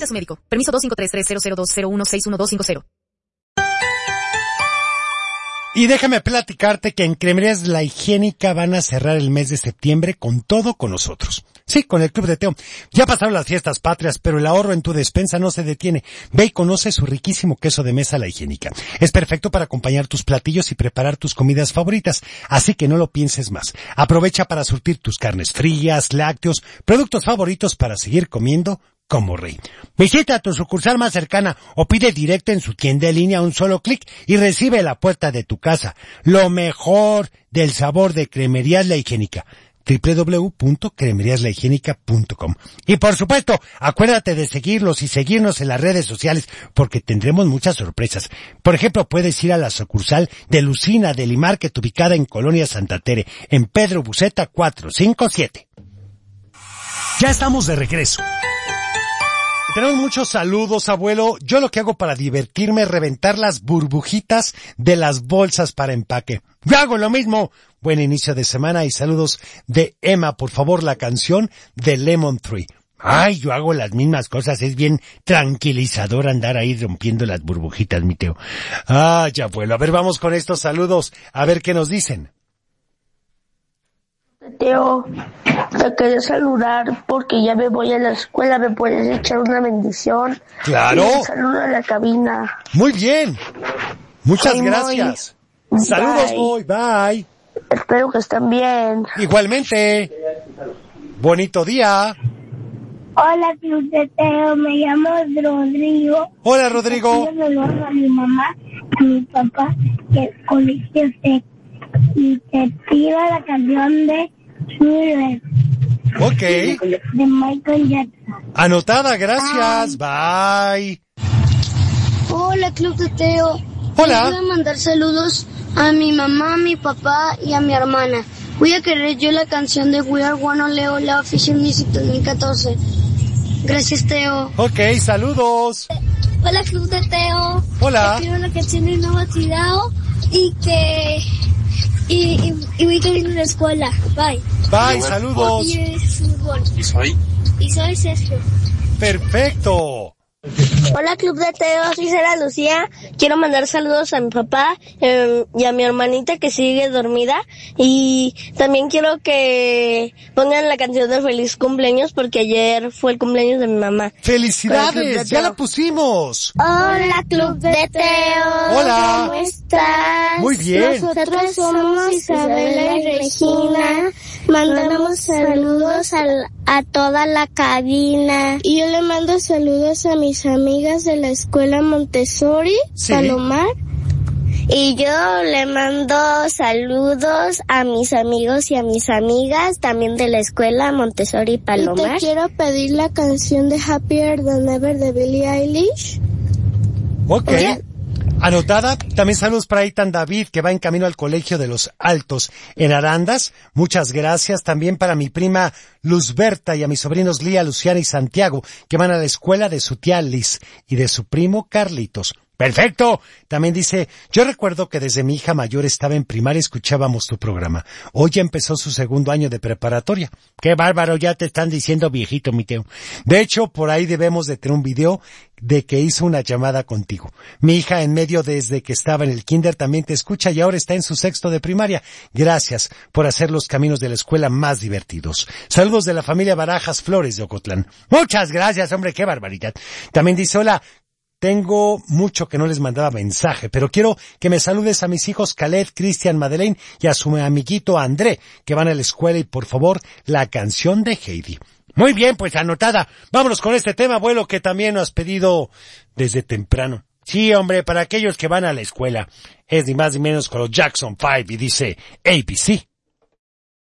su médico. Permiso 2533002016125. Y déjame platicarte que en Cremerías La Higiénica van a cerrar el mes de septiembre con todo con nosotros. Sí, con el Club de Teo. Ya pasaron las fiestas patrias, pero el ahorro en tu despensa no se detiene. Ve y conoce su riquísimo queso de mesa La Higiénica. Es perfecto para acompañar tus platillos y preparar tus comidas favoritas, así que no lo pienses más. Aprovecha para surtir tus carnes frías, lácteos, productos favoritos para seguir comiendo como rey. Visita tu sucursal más cercana o pide directo en su tienda en línea a un solo clic y recibe a la puerta de tu casa lo mejor del sabor de Cremerías La Higiénica. www.cremeriaslahigiénica.com. Y por supuesto, acuérdate de seguirlos y seguirnos en las redes sociales porque tendremos muchas sorpresas. Por ejemplo, puedes ir a la sucursal de Lucina del Market ubicada en Colonia Santa Tere, en Pedro Buceta 457. Ya estamos de regreso. Tenemos muchos saludos, abuelo. Yo lo que hago para divertirme es reventar las burbujitas de las bolsas para empaque. Yo hago lo mismo. Buen inicio de semana y saludos de Emma. Por favor, la canción de Lemon Tree. Ay, yo hago las mismas cosas. Es bien tranquilizador andar ahí rompiendo las burbujitas, mi Teo. Ay, abuelo. A ver, vamos con estos saludos. A ver qué nos dicen. Teo, te quería saludar porque ya me voy a la escuela, ¿me puedes echar una bendición? ¡Claro! Y un saludo a la cabina. Muy bien. Muchas Ay, gracias. Moy. Saludos, Bye. Moy. Bye. Espero que estén bien. Igualmente. Bonito día. Hola, Club de Teo, me llamo Rodrigo. Hola, Rodrigo. Yo saludo a mi mamá, a mi papá y al colegio C. Y te pido la canción de Thriller Ok. de Michael Jackson. Anotada, gracias. Bye. Hola, Club de Teo. Hola. Voy a mandar saludos a mi mamá, a mi papá y a mi hermana. Voy a querer yo la canción de We Are One on Leo, la Official Music 2014. Gracias, Teo. Ok, saludos. Hola, Club de Teo. Hola. Te pido la canción de Nuevo Tirado y que... Y voy camino a la escuela. Bye. Bye, saludos. Y es fútbol. Y soy Sergio. Perfecto. Hola, Club de Teo, soy Sara Lucía. Quiero mandar saludos a mi papá y a mi hermanita que sigue dormida. Y también quiero que pongan la canción de Feliz Cumpleaños porque ayer fue el cumpleaños de mi mamá. ¡Felicidades! ¡Ya la pusimos! Hola, Club de Teo. Hola. ¿Cómo estás? Muy bien. Nosotros somos Isabela y Regina. Mandamos saludos a toda la cabina. Y yo le mando saludos a mis amigas de la escuela Montessori, Sí. Palomar. Y yo le mando saludos a mis amigos y a mis amigas también de la escuela Montessori Palomar. Y te quiero pedir la canción de Happier Than Ever de Billie Eilish. Ok. Anotada. También saludos para Aitan David, que va en camino al Colegio de los Altos en Arandas. Muchas gracias. También para mi prima Luzberta y a mis sobrinos Lía, Luciana y Santiago, que van a la escuela de su tía Liz y de su primo Carlitos. ¡Perfecto! También dice, yo recuerdo que desde mi hija mayor estaba en primaria escuchábamos tu programa. Hoy ya empezó su segundo año de preparatoria. ¡Qué bárbaro! Ya te están diciendo viejito, mi Teo. De hecho, por ahí debemos de tener un video de que hizo una llamada contigo. Mi hija en medio desde que estaba en el kinder también te escucha y ahora está en su sexto de primaria. Gracias por hacer los caminos de la escuela más divertidos. Saludos de la familia Barajas Flores de Ocotlán. Muchas gracias, hombre, qué barbaridad. También dice, hola, tengo mucho que no les mandaba mensaje, pero quiero que me saludes a mis hijos Caleb, Cristian, Madeleine y a su amiguito André, que van a la escuela y por favor, la canción de Heidi. Muy bien, pues anotada. Vámonos con este tema, abuelo, que también nos has pedido desde temprano. Sí, hombre, para aquellos que van a la escuela. Es ni más ni menos con los Jackson 5 y dice ABC.